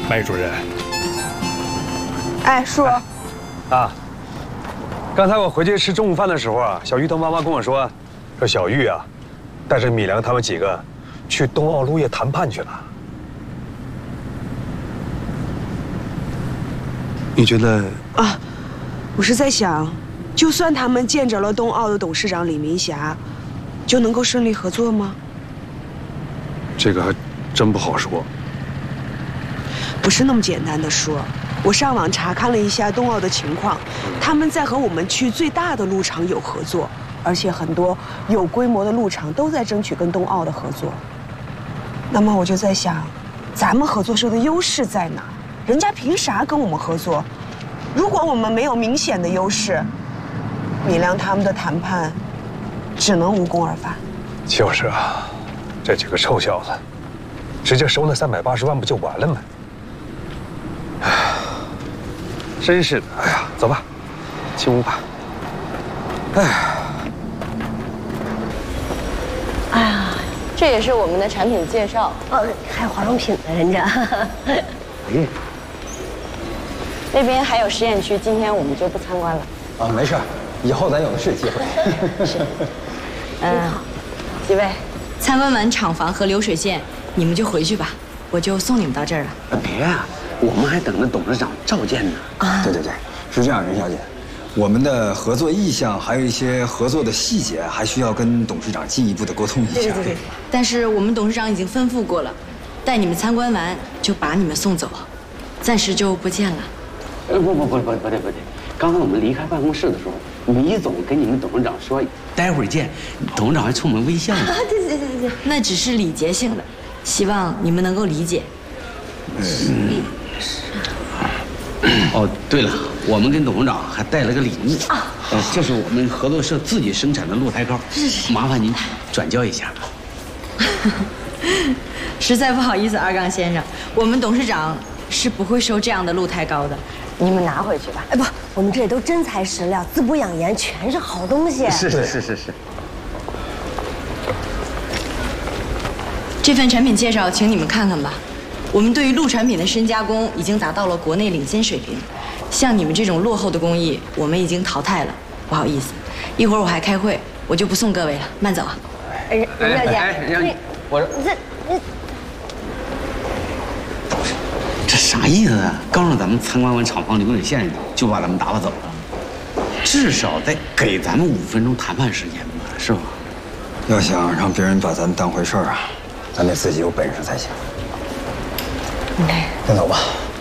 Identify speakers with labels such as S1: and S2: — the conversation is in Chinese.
S1: 麦主任。
S2: 哎，叔。
S3: 啊，刚才我回去吃中午饭的时候啊，小玉她妈妈跟我说小玉啊，带着米良他们几个去冬奥陆业谈判去了。你觉得？
S2: 啊，我是在想，就算他们见着了冬奥的董事长李明霞，就能够顺利合作吗？
S3: 这个还真不好说。
S2: 不是那么简单的说。我上网查看了一下冬奥的情况，他们在和我们区最大的路场有合作，而且很多有规模的路场都在争取跟冬奥的合作。那么我就在想，咱们合作社的优势在哪？人家凭啥跟我们合作？如果我们没有明显的优势，米良他们的谈判只能无功而返。
S3: 就是啊，这几个臭小子，直接收那380万不就完了吗？哎，真是的，哎呀，走吧，进屋吧。
S4: 哎呀，这也是我们的产品介绍。
S5: 还有化妆品呢，人家。
S4: 哎，那边还有实验区，今天我们就不参观了。
S6: 啊，没事，以后咱有的是机会。
S4: 是。几位，
S7: 参观完厂房和流水线，你们就回去吧，我就送你们到这儿了。
S8: 别啊，我们还等着董事长召见呢。
S6: 啊，对，是这样，任小姐，我们的合作意向还有一些合作的细节，还需要跟董事长进一步的沟通一下。
S7: 对。但是我们董事长已经吩咐过了，待你们参观完就把你们送走，暂时就不见了。
S8: 不对，刚才我们离开办公室的时候，米总跟你们董事长说待会儿见，董事长还冲我们微笑呢。
S7: 对，那只是礼节性的，希望你们能够理解。
S8: 哦，对了，我们跟董事长还带了个礼物啊，这是我们合作社自己生产的鹿胎膏，麻烦您转交一下。
S7: 实在不好意思，二杠先生，我们董事长是不会收这样的鹿胎膏的，
S5: 你们拿回去吧。哎，不，我们这里都真材实料，滋补养颜，全是好东西。
S8: 是。
S7: 这份产品介绍，请你们看看吧。我们对于鹿产品的深加工已经达到了国内领先水平，像你们这种落后的工艺，我们已经淘汰了。不好意思，一会儿我还开会，我就不送各位了，慢走啊。
S5: 任小姐，
S8: 这啥意思啊？刚让咱们参观完厂房流水线就把咱们打发走了，至少得给咱们5分钟谈判时间吧，是吧？
S6: 要想让别人把咱当回事儿啊，咱得自己有本事才行。先走吧。